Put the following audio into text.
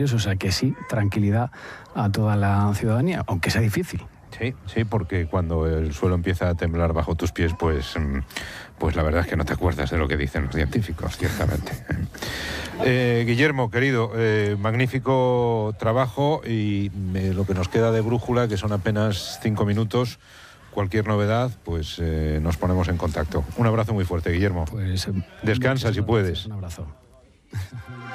serios, o sea que sí, tranquilidad a toda la ciudadanía, aunque sea difícil. Sí, porque cuando el suelo empieza a temblar bajo tus pies, pues la verdad es que no te acuerdas de lo que dicen los científicos, ciertamente. Guillermo, querido, magnífico trabajo, y lo que nos queda de brújula, que son apenas 5 minutos, cualquier novedad, pues nos ponemos en contacto. Un abrazo muy fuerte, Guillermo. Pues descansa si puedes. Un abrazo.